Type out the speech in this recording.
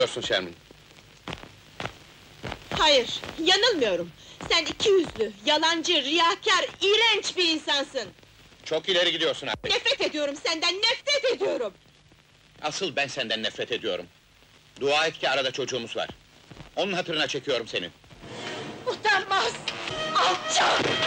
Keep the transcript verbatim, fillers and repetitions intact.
Diyorsun Şermin. Hayır, yanılmıyorum. Sen iki yüzlü, yalancı, riyakâr, iğrenç bir insansın! Çok ileri gidiyorsun abi. Nefret ediyorum senden, nefret ediyorum! Asıl ben senden nefret ediyorum. Dua et ki arada çocuğumuz var. Onun hatırına çekiyorum seni. Utanmaz! Alçak!